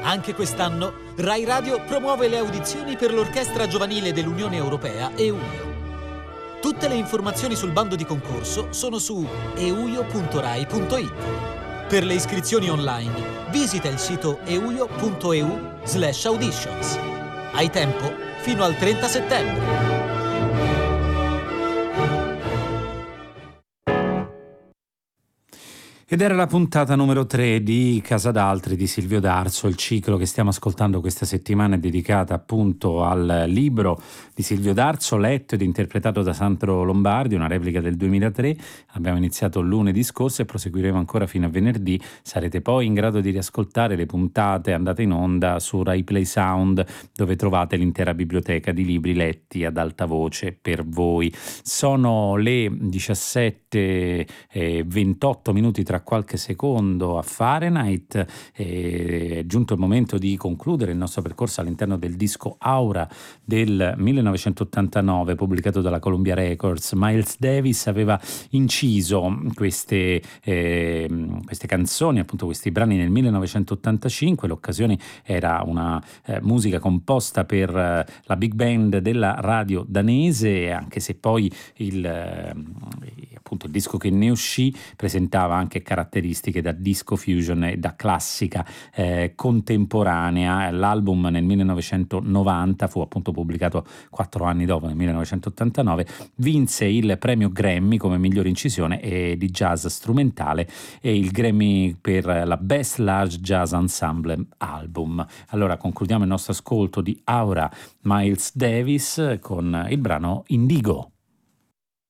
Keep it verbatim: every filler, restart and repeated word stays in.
Anche quest'anno Rai Radio promuove le audizioni per l'Orchestra Giovanile dell'Unione Europea EUIO. Tutte le informazioni sul bando di concorso sono su euio punto rai punto it. Per le iscrizioni online, visita il sito euio punto e u slash auditions. Hai tempo fino al trenta settembre. Ed era la puntata numero tre di Casa d'Altri di Silvio D'Arzo. Il ciclo che stiamo ascoltando questa settimana è dedicata appunto al libro di Silvio D'Arzo, letto ed interpretato da Sandro Lombardi, una replica del duemilatré. Abbiamo iniziato lunedì scorso e proseguiremo ancora fino a venerdì. Sarete poi in grado di riascoltare le puntate andate in onda su Rai Play Sound, dove trovate l'intera biblioteca di libri letti ad alta voce per voi. Sono le diciassette e ventotto minuti tra qualche secondo a Fahrenheit. È giunto il momento di concludere il nostro percorso all'interno del disco Aura del millenovecentottantanove, pubblicato dalla Columbia Records. Miles Davis aveva inciso queste, eh, queste canzoni, appunto questi brani, nel millenovecentottantacinque. L'occasione era una eh, musica composta per eh, la big band della radio danese, anche se poi il, eh, appunto il disco che ne uscì presentava anche caratteristiche da disco fusion e da classica eh, contemporanea. L'album nel millenovecentonovanta fu appunto pubblicato quattro anni dopo, nel millenovecentottantanove, vinse il premio Grammy come miglior incisione e di jazz strumentale e il Grammy per la Best Large Jazz Ensemble Album. Allora concludiamo il nostro ascolto di Aura, Miles Davis, con il brano Indigo.